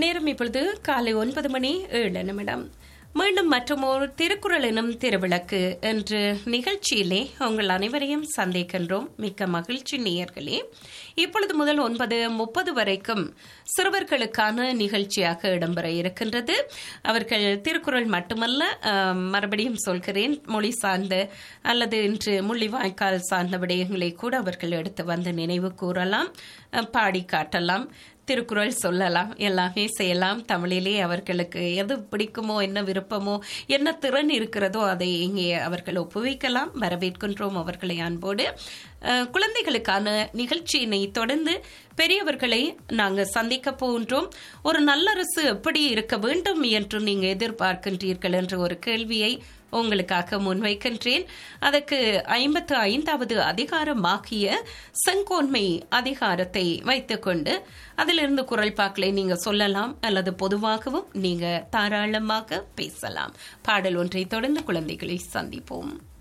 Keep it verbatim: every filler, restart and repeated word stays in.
நேரம் இப்பொழுது காலை ஒன்பது மணி ஏழு நிமிடம். மீண்டும் மற்றொரு திருக்குறள் எனும் திருவிளக்கு என்ற நிகழ்ச்சியிலே உங்கள் அனைவரையும் சந்திக்கின்றோம். மிக்க மகிழ்ச்சி நேயர்களே. இப்பொழுது முதல் ஒன்பது முப்பது வரைக்கும் சிறுவர்களுக்கான நிகழ்ச்சியாக இடம்பெற இருக்கின்றது. அவர்கள் திருக்குறள் மட்டுமல்ல, மறுபடியும் சொல்கிறேன், மொழி சார்ந்த அல்லது இன்று முள்ளிவாய்க்கால் சார்ந்த விடயங்களை கூட அவர்கள் எடுத்து வந்து நினைவு கூறலாம், பாடி காட்டலாம், திருக்குறள் சொல்லலாம், எல்லாமே செய்யலாம். தமிழிலே அவர்களுக்கு எது பிடிக்குமோ, என்ன விருப்பமோ, என்ன திறன் இருக்கிறதோ அதை இங்கே அவர்கள் ஒப்புவிக்கலாம். வரவேற்கின்றோம் அவர்களை அன்போடு. குழந்தைகளுக்கான நிகழ்ச்சியினை தொடர்ந்து பெரியவர்களை நாங்கள் சந்திக்க போகின்றோம். ஒரு நல்லரசு எப்படி இருக்க வேண்டும் என்று நீங்கள் எதிர்பார்க்கின்றீர்கள் என்ற ஒரு கேள்வியை உங்களுக்காக முன்வைக்கின்றேன். அதற்கு ஐம்பத்து ஐந்தாவது அதிகாரமாகிய செங்கோன்மை அதிகாரத்தை வைத்துக்கொண்டு அதிலிருந்து குரல் பாக்களை நீங்க சொல்லலாம் அல்லது பொதுவாகவும் நீங்க தாராளமாக பேசலாம். பாடல் ஒன்றை தொடர்ந்து குழந்தைகளை சந்திப்போம்.